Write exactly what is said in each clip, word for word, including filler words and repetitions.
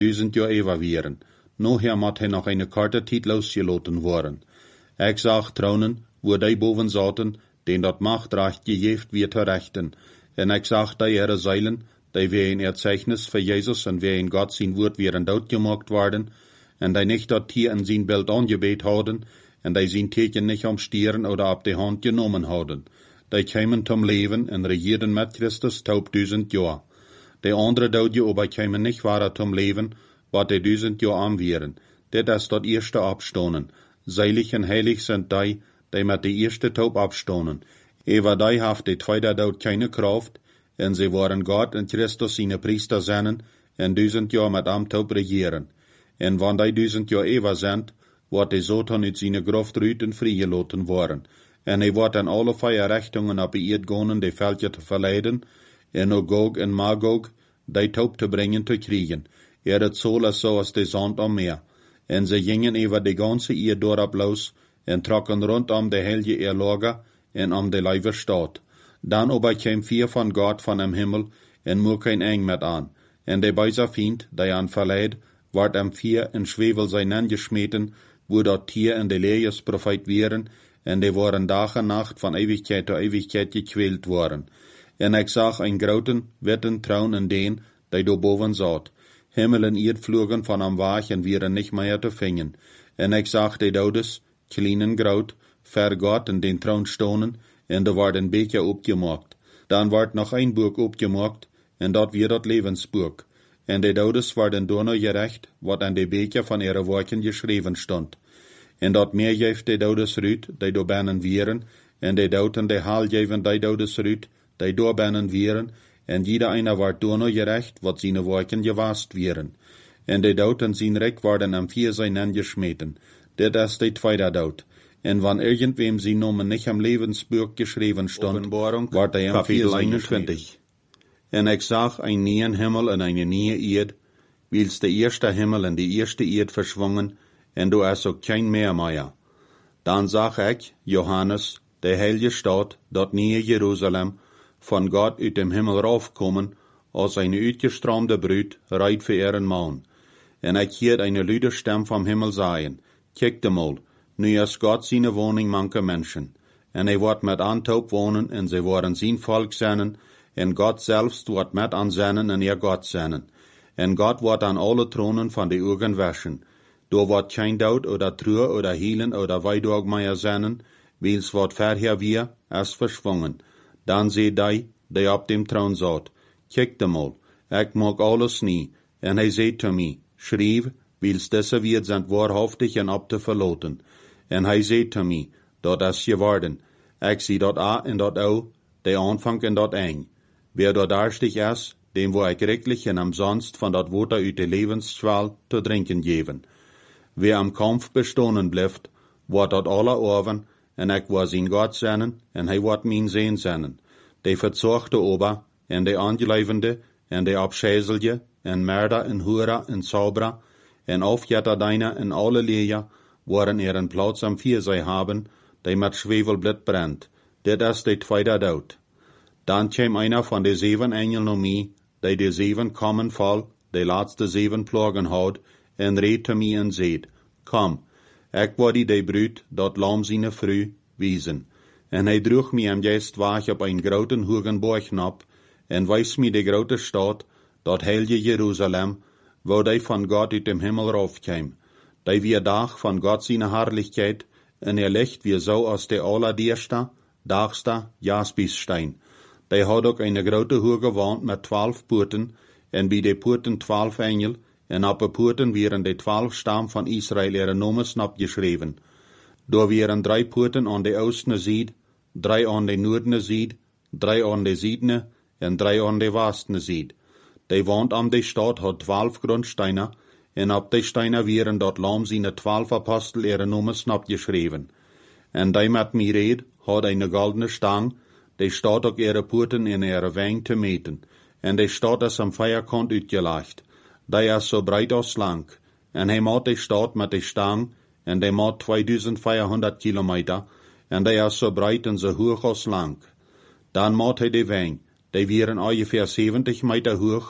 duizend jaar eeuwen wieren. Noher moet hij nog een korte tijd losgelaten worden. Ik zag tronen, wo die boven zaten, den dat machtrecht gegeven weer te rechten. En ik zag die ihre zeilen, die weer een Erzeichnis voor Jezus en weer in God zijn woord weer doodgemaakt worden, en die nicht dat Tier in zijn beeld aangebeet houden, en die zijn teken nicht omstieren oder op de hand genomen houden. Die kwamen zum leven en regierden met Christus taub duizend jaar. De andere doodje aber kwamen nicht waren zum leven, wat de duizend jaar aanwieren. Dit is dat eerste opstonen. Seilig en heilig sind die, die met de eerste taub opstonen. Ewa die haft de tweede dood keine kraft, en ze waren God en Christus zijn priester zijn, en duizend jaar met am taub regieren. En wanneer die duizend jaar ewa sind, wordt de Satan uit zijn groft ruiten vrijgelaten worden. En hij wordt in alle vier richtingen op de eerd gaan de veldje te verleiden, en ook Gog en Magog, die taub te brengen te krijgen. Er het zo zoals de zand am Meer. En ze gingen over de ganze eerd dorp los, en trokken rondom de hele Erlager, en om de Leiver staat. Dan aber kwam vier van God van hem Himmel, en moer kein eng met aan. En de beizer Fiend, die aan verleid, wordt hem vier in Schwevel zijn aangesmeten, wo dat Tier en de Leers profeit wären, en die waren dag en nacht van Ewigkeit tot Ewigkeit gequält worden. En ik zag een groten, witten troon in den, die do boven zat. Himmel en eerd vlogen van am Waag en wieren nicht meer te vingen. En ik zag de dodes, klein en groot, ver God in den troon stonen, en er wordt een beker opgemaakt. Dan wordt nog een boek opgemaakt, en dat weer dat levensboek. En de dodes worden door gerecht, wat aan de beker van ihre woorden geschreven stond. En dat meer geeft de dodes ruut, die door binnen wieren, en de doden de haal geven die dodes ruut, die door binnen wieren, en jeder einer wordt door gerecht, wat zijn woorden gewaast wieren. En de doden zijn rek worden am vier zijn aangesmeten. Dit is de tweede dood. En wanneer irgendwem zijn nomen niet am levensboek geschreven stond, wordt hij am vier eenentwintig. En ik zag een nieuwe Himmel en een nieuwe eerd, wils de eerste Himmel en de eerste eerd verschwungen, en du is ook geen meer meer. Dan zag ik, Johannes, de heilige stad, dat nieuwe Jeruzalem, van God uit dem Himmel raufkommen, als een uitgestroomde bruid, reit voor ihren Mann. En ik hield een luide stem vom Himmel zeggen, kijk de mal, nu is God zijn woning manke Menschen. En hij wordt met aantaub wonen, en ze worden zijn volk zijn, en God selbst wordt met aan zijn en er God zijn. En God wordt aan alle tronen van de ogen waschen. Door wordt geen dood oder Trauer oder Hielen oder Weidorg meer zijn, wils wat verher wir, is verschwungen. Dan zei die, die op dem troon zat, kijk de mal, ik mag alles nie. En hij zei te mij, schrijf, wils deze wird zijn waarhaftig en op te verloten. En hij zei te mij, dat is geworden. Ik zie dat A en dat O, de aanvang en dat eng. Wer dat daarstig is, dem wo ik rechtlich en umsonst van dat water uit de levensschwal te drinken geven. Wer am Kampf bestonen blijft, wordt dat alle oven, en ik was zijn God zijn, en hij wordt mijn zeen zijn. De verzochte ober, en de aangelevende, en de abscheiselje, en merda, en hura, en saubra, en aufjetter deiner, en alle leer, worden er een plaats am vierzij haben, die met Schwefelblit brennt. Dit is de tweede dood. Dan kwam einer van de zeven engel naar mij, die de zeven kommen vol, de laatste zeven plagen houd, en reed te mij en zeid, kom, ik word die de bruid, dat lam zijn vrouw, wezen. En hij droeg mij am geest waag op een groten hogen borg op, en wees mij de grote stad, dat heilige Jeruzalem, wo die van God uit dem Himmel raufkwam. Die weer dag van God zijn herrlichkeit, en er licht weer zo als de allerdierste, dagste Jaspisstein. Die had ook een grote hoge wand met twaalf poorten, en bij de poorten twaalf engel, en op de poorten waren de twaalf stam van Israël ihre nomen opgeschreven. Door waren drie poorten aan de oostene zijde, drie aan de noordene zijde, drie aan de zuidene, en drie aan de westene zijde. De wand aan de stad had twaalf grondsteinen, en op de steinen waren dat lam zijn twaalf apostel ihre nomen opgeschreven. En die met mij reed, had een goldene stang, die staat ook ihre poorten in ihre weng te meten, en die stad is am vierkant uitgelegd. Die is zo breed als slank, en hij maakt de stad met de stang, en die maakt tweeduizendvierhonderd kilometer, en die is zo breed en zo hoog als slank. Dan maakt hij de weng, die waren ongeveer zeventig meter hoog,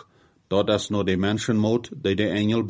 dort ist nur die Menschenmut, die der Engel